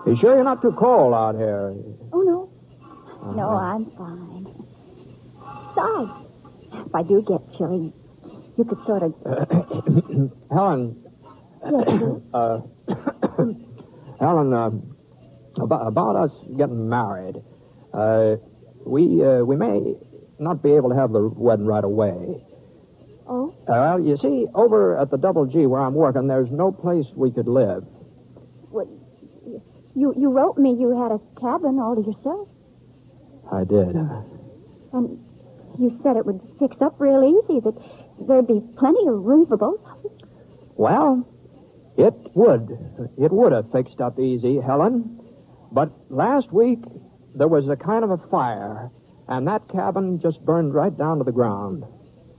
You sure you're not too cold out here? Oh, no. No, I'm fine. Besides, if I do get chilly, you could sort of... Helen. Yes, sir? Helen, about us getting married. We may not be able to have the wedding right away. Oh? Well, you see, over at the Double G where I'm working, there's no place we could live. What? You wrote me you had a cabin all to yourself. I did. And you said it would fix up real easy, that there'd be plenty of room for both of us. Well, it would. It would have fixed up easy, Helen. But last week, there was a kind of a fire, and that cabin just burned right down to the ground.